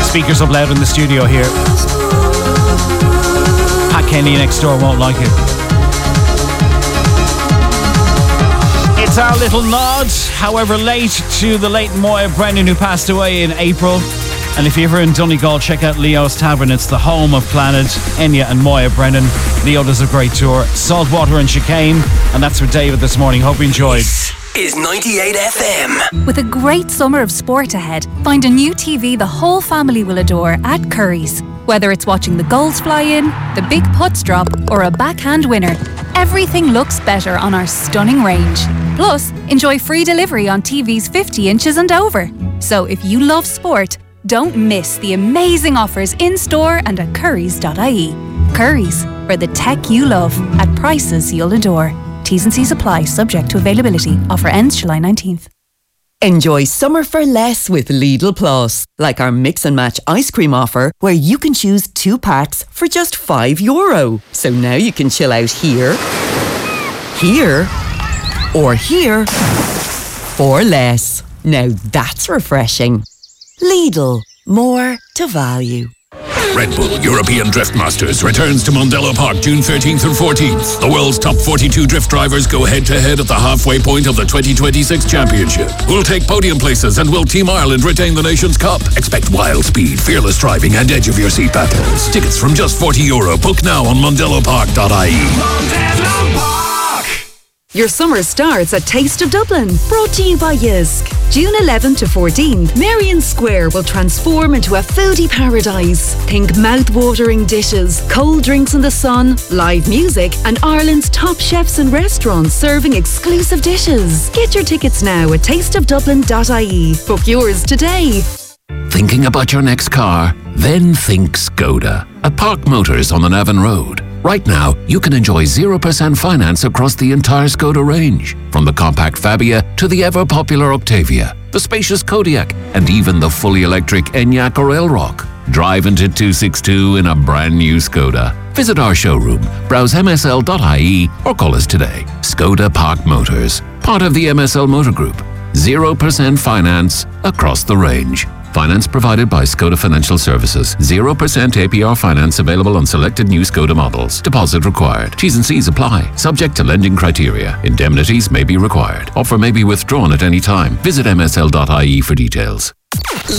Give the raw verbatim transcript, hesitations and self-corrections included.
Speakers up loud in the studio here. Pat Kenny next door won't like it. It's our little nod, however late, to the late Moya Brennan, who passed away in April. And if you're ever in Donegal, check out Leo's Tavern. It's the home of Planet, Enya and Moya Brennan. Leo does a great tour. Saltwater and Chicane. And that's with David this morning. Hope you enjoyed. This is ninety-eight F M. With a great summer of sport ahead, find a new T V the whole family will adore at Curry's. Whether it's watching the goals fly in, the big putts drop, or a backhand winner, everything looks better on our stunning range. Plus, enjoy free delivery on T Vs fifty inches and over. So if you love sport, don't miss the amazing offers in-store and at currys dot I E. Curry's, for the tech you love, at prices you'll adore. T's and C's apply, subject to availability. Offer ends July nineteenth. Enjoy summer for less with Lidl Plus. Like our mix and match ice cream offer, where you can choose two packs for just five euro. So now you can chill out here, here, or here for less. Now that's refreshing. Lidl, more to value. Red Bull European Drift Masters returns to Mondello Park June thirteenth and fourteenth. The world's top forty-two drift drivers go head-to-head at the halfway point of the twenty twenty-six Championship. Who'll take podium places and will Team Ireland retain the Nations Cup? Expect wild speed, fearless driving and edge-of-your-seat battles. Tickets from just forty euro. Book now on mondello park dot I E. Mondello Park! Your summer starts at Taste of Dublin, brought to you by Jysk. June eleventh to fourteenth, Merrion Square will transform into a foodie paradise. Think mouth-watering dishes, cold drinks in the sun, live music, and Ireland's top chefs and restaurants serving exclusive dishes. Get your tickets now at taste of dublin dot I E. Book yours today. Thinking about your next car? Then think Skoda. At Park Motors on the Navan Road. Right now, you can enjoy zero percent finance across the entire Skoda range. From the compact Fabia to the ever-popular Octavia, the spacious Kodiaq, and even the fully electric Enyaq or Elrock. Drive into two sixty-two in a brand new Skoda. Visit our showroom, browse m s l dot I E or call us today. Skoda Park Motors, part of the M S L Motor Group. zero percent finance across the range. Finance provided by Skoda Financial Services. zero percent A P R finance available on selected new Skoda models. Deposit required. T's and C's apply. Subject to lending criteria. Indemnities may be required. Offer may be withdrawn at any time. Visit m s l dot I E for details.